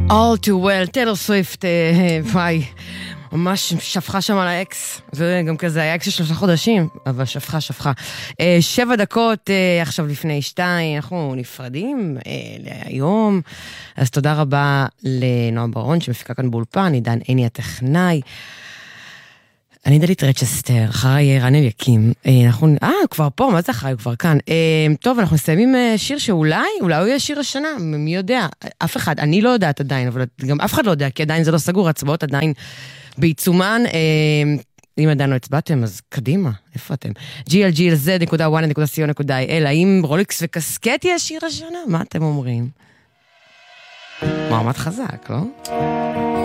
All too well, טיילור סוויפט, וואי, ממש שפחה שם על האקס, זה גם כזה, היה אקס של 3 חודשים, אבל שפחה. 7 דקות, עכשיו לפני 2, אנחנו נפרדים להיום, אז תודה רבה לנועם ברון, שמפיקה כאן באולפן, עידן עיני הטכנאי, אני דלית רצ'סטר, אחריי רן אליקים, אנחנו, כבר פה, מה זה אחריי? הוא כבר כאן. טוב, אנחנו נסיימים שיר שאולי הוא יהיה שיר השנה, מי יודע? אף אחד, אני לא יודעת עדיין, אבל גם אף אחד לא יודע, כי עדיין זה לא סגור, הצבעות עדיין בעיצומן, אם עדיין לא הצבעתם, אז קדימה, איפה אתם? glglz.one.co.il, האם רוליקס וקסקט יהיה שיר השנה? מה אתם אומרים? מעמד חזק, לא?